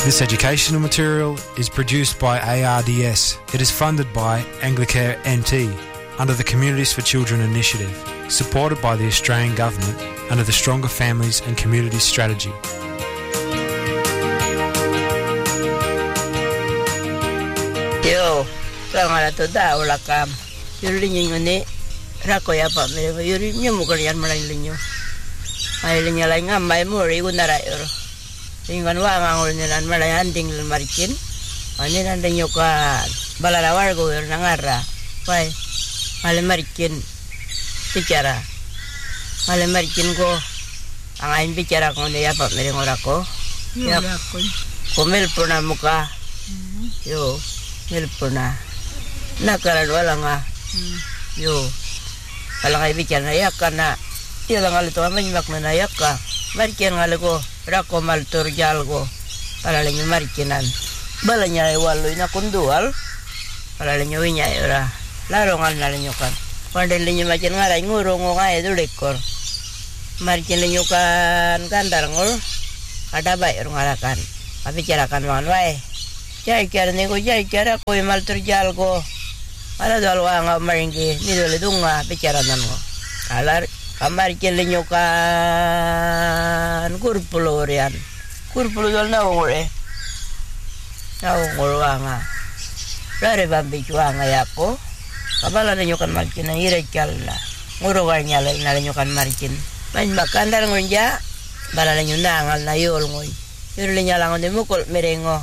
This educational material is produced by ARDS. It is funded by Anglicare NT under the Communities for Children initiative, supported by the Australian Government under the Stronger Families and Communities Strategy. Yo, kangala to da wala kam. Yuri ngini rako ya pa mere yuri nyamu kalian malay linyo. Ay linya lay nga may muri gunara yor. Ingan wa ngangol nilan malay handing marikin. Ani nanda nyo ka balarawar go yor nangara. Pai male marikin bicara. Male marikin go ang ain bicara ko ne ya pa mere ngorako. Ya komel puna muka. Yo Milpuna nakaran wala nga yo wala nga ibikan na yak ka na ilang alito amanyimak na nayak ka marikin nga lago rako maltur jalgo palalang yung marikinan bala niya ay waloy na kundual palalang yung winya ura laro nga nalang yung kan pandalin yung makin nga ray nguro ngo nga edulikor marikin lang yung kan kandar ngol kadabay rungarakan kapicarakan mga way Jai kara nego jai kara koi mal terjal ko ala dal wa nga maringi ni dole dunga bicara nango alar kamar kelenyo kan kurpulo dol na ngore wa nga rare bambi wa nga yako kabala nenyo kan markin na ire kala ngoro wa nyala na nenyo kan markin man makandar ngonja bala nenyo nangal na yol ngoy yul nyala ngonde mukol merengo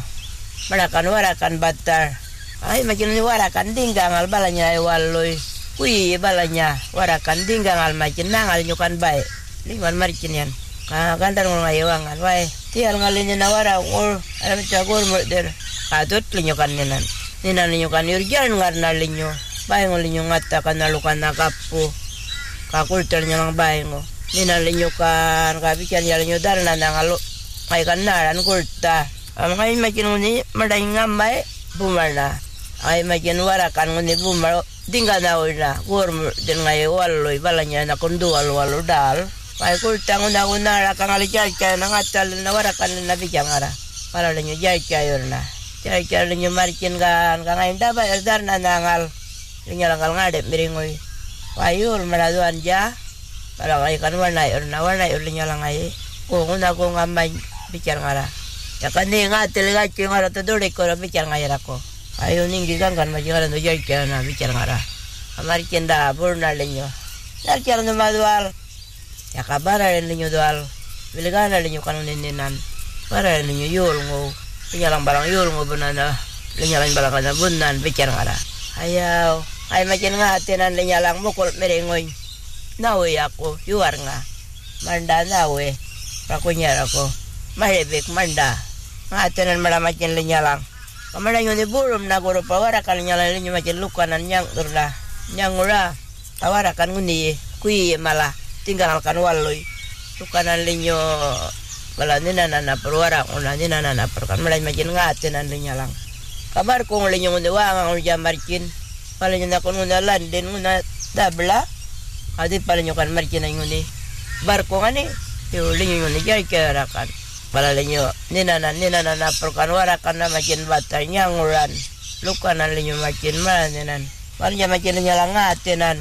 Warakan batar. Ay makin warakan dinggangal balanya ay waloy. Kui balanya warakan dinggangal makin nangal nyukan bae. Lingan markin yan. Kandar ngol ngayewangan wae. Tial ngalinya na wara ngol alam cagor der. Katut linyukan ninan. Ninan linyukan yurjan ngarna linyo. Bae ngol linyo ngata kanalukan nakapu. Kakulter nyang bae ngo. Ninan linyukan kabikan yalinyo darna nangalo. Kay kanaran kulta. Ay makin nguni maday ngambay bumarna ay makin warakan nguni bumar dinga na una gorm din ngay waloy balanya na kundual walo dal ay kultang una rakang alijay kaya nangatal na warakan na bigyan ara para lanyo jay kaya na jay kaya lanyo marikin kan ngayon dabay erdar na nangal linya langal ngadep miringoy payur maladuan ja para kay kanwan na linya langay kung una ko ngamay bigyan ara ya kandi nga telega chinga to dole ko bicara ngayara ko ayo ningi kan majigara no jay kana bicara ngara amar kenda burna lenyo dar cara no madual ya kabara lenyo dual biligana lenyo kanu ninan para lenyo yul ngo pinyalang barang yul ngo bunana lenyalang barang kana bunan bicara ngara ayaw ay makin nga tenan lenyalang mukol merengoy nawe ako yuar nga manda nawe pakunya ako mahebek manda ngatanan malamakin linyalang kamalang yun iburum na guro pawarakan linyalang linyo makin lukanan nyang urla nyang ura tawarakan nguni kui malah tinggalkan waloy lukanan linyo malah ninanana perwarak una ninanana perkan malah makin ngatanan linyalang kabar kong linyo nguni wangang urja markin paling nakon nguna landin nguna dabla adi paling kan markin nguni barko ngani yo linyo nguni jay kerakan Palalinyo, ninana perkan warakan na makin batar nyanguran. Lukanan linyo makin mananan. Parnya makin nyalang ngatinan.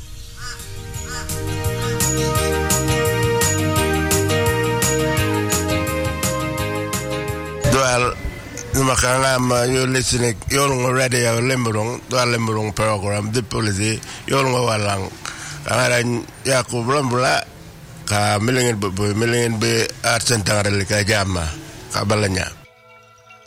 Dual, numakangam you listening, yung radio limburong, dual limburong program, di polisi, yung walang. Kangaran Yakub Rambula, ka milingin be arsen tangarel ka jama kabalanya